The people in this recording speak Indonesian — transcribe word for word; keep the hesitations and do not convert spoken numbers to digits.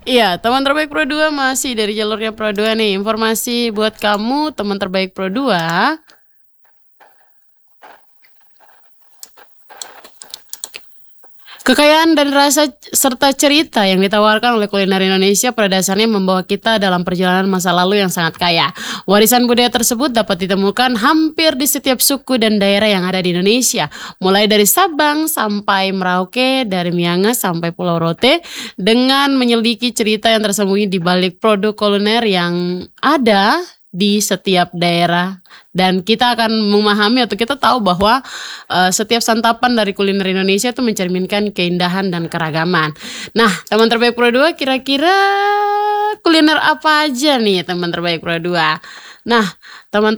Iya, teman terbaik Pro dua masih dari jalurnya Pro dua nih. Informasi buat kamu teman terbaik Pro dua. Kekayaan dan rasa serta cerita yang ditawarkan oleh kuliner Indonesia pada dasarnya membawa kita dalam perjalanan masa lalu yang sangat kaya. Warisan budaya tersebut dapat ditemukan hampir di setiap suku dan daerah yang ada di Indonesia. Mulai dari Sabang sampai Merauke, dari Miangas sampai Pulau Rote, dengan menyelidiki cerita yang tersembunyi di balik produk kuliner yang ada di setiap daerah. Dan kita akan memahami atau kita tahu bahwa uh, setiap santapan dari kuliner Indonesia itu mencerminkan keindahan dan keragaman. Nah, teman terbaik Pro dua kira-kira kuliner apa aja nih teman terbaik Pro dua? Nah, teman